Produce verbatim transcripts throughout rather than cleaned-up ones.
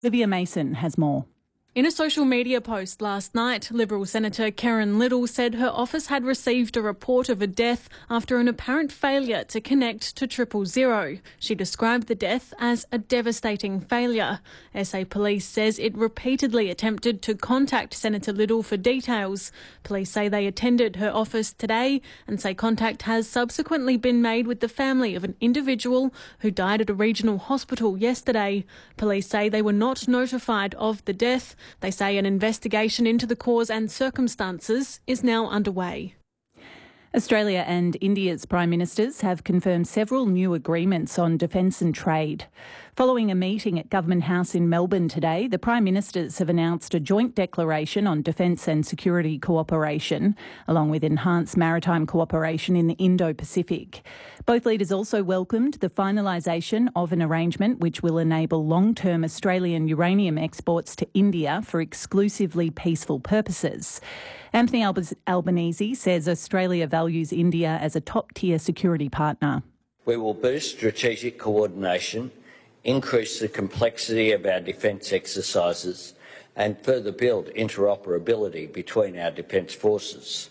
Olivia Mason has more. In a social media post last night, Liberal Senator Karen Little said her office had received a report of a death after an apparent failure to connect to triple zero. She described the death as a devastating failure. S A Police says it repeatedly attempted to contact Senator Little for details. Police say they attended her office today and say contact has subsequently been made with the family of an individual who died at a regional hospital yesterday. Police say they were not notified of the death. They say an investigation into the cause and circumstances is now underway. Australia and India's Prime Ministers have confirmed several new agreements on defence and trade. Following a meeting at Government House in Melbourne today, the Prime Ministers have announced a joint declaration on defence and security cooperation, along with enhanced maritime cooperation in the Indo-Pacific. Both leaders also welcomed the finalisation of an arrangement which will enable long-term Australian uranium exports to India for exclusively peaceful purposes. Anthony Albanese says Australia values India as a top-tier security partner. We will boost strategic coordination, increase the complexity of our defence exercises and further build interoperability between our defence forces.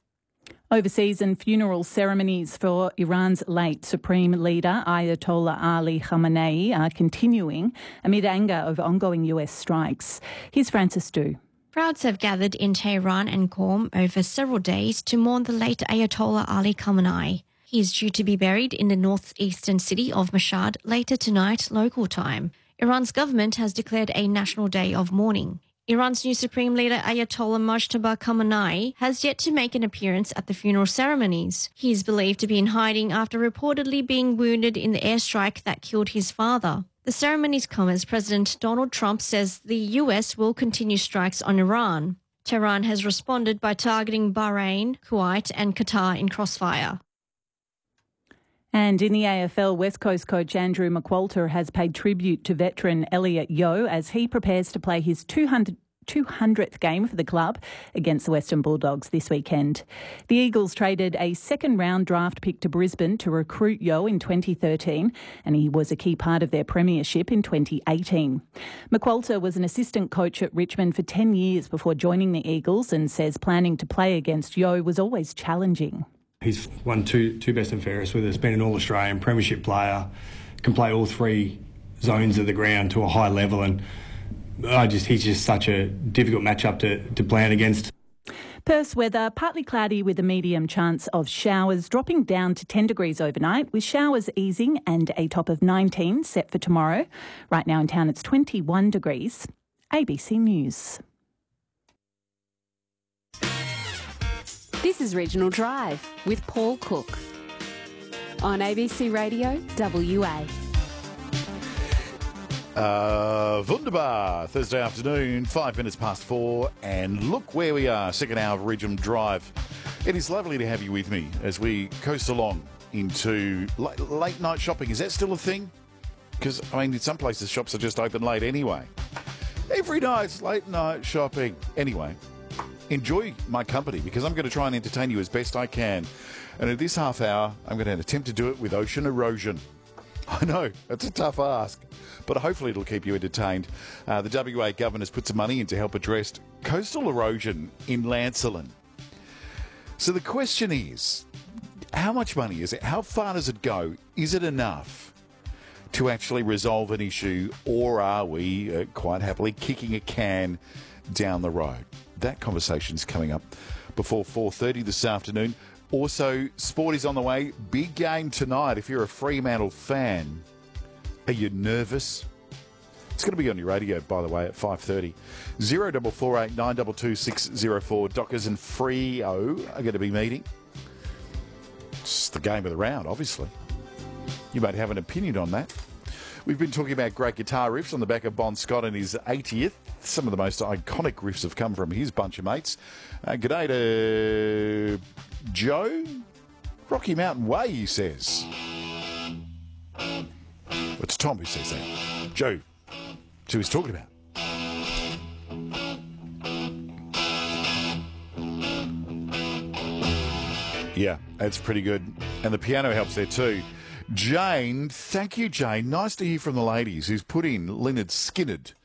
Overseas and funeral ceremonies for Iran's late Supreme Leader Ayatollah Ali Khamenei are continuing amid anger over ongoing U S strikes. Here's Francis Du. Crowds have gathered in Tehran and Qom over several days to mourn the late Ayatollah Ali Khamenei. He is due to be buried in the northeastern city of Mashhad later tonight, local time. Iran's government has declared a national day of mourning. Iran's new Supreme Leader Ayatollah Mojtaba Khamenei has yet to make an appearance at the funeral ceremonies. He is believed to be in hiding after reportedly being wounded in the airstrike that killed his father. The ceremonies come as President Donald Trump says the U S will continue strikes on Iran. Tehran has responded by targeting Bahrain, Kuwait and Qatar in crossfire. And in the A F L, West Coast coach Andrew McQualter has paid tribute to veteran Elliot Yeo as he prepares to play his two hundredth game for the club against the Western Bulldogs this weekend. The Eagles traded a second-round draft pick to Brisbane to recruit Yeo in twenty thirteen, and he was a key part of their premiership in twenty eighteen. McQualter was an assistant coach at Richmond for ten years before joining the Eagles and says planning to play against Yeo was always challenging. He's won two two best and fairest with us, been an All-Australian premiership player, can play all three zones of the ground to a high level, and I just he's just such a difficult matchup to, to plan against. Perth's weather, partly cloudy with a medium chance of showers, dropping down to ten degrees overnight, with showers easing and a top of nineteen set for tomorrow. Right now in town it's twenty-one degrees. A B C News. This is Regional Drive with Paul Cook on A B C Radio W A. Uh, wunderbar. Thursday afternoon, five minutes past four, and look where we are, second hour of Regional Drive. It is lovely to have you with me as we coast along into late, late night shopping. Is that still a thing? Because, I mean, in some places shops are just open late anyway. Every night's late night shopping. Anyway, enjoy my company because I'm going to try and entertain you as best I can. And at this half hour, I'm going to attempt to do it with ocean erosion. I know, it's a tough ask, but hopefully it'll keep you entertained. Uh, the W A government has put some money in to help address coastal erosion in Lancelin. So the question is, how much money is it? How far does it go? Is it enough to actually resolve an issue, or are we uh, quite happily kicking a can down the road? That conversation's coming up before four thirty this afternoon. Also, sport is on the way. Big game tonight. If you're a Fremantle fan, are you nervous? It's going to be on your radio, by the way, at five thirty. zero four four eight nine two two six zero four. Dockers and Freo are going to be meeting. It's the game of the round, obviously. You might have an opinion on that. We've been talking about great guitar riffs on the back of Bon Scott and his eightieth. Some of the most iconic riffs have come from his bunch of mates. Uh, g'day to Joe. Rocky Mountain Way, he says. It's Tom who says that. Joe. That's who he's talking about. Yeah, that's pretty good. And the piano helps there too. Jane, thank you, Jane. Nice to hear from the ladies who's put in Lynyrd Skynyrd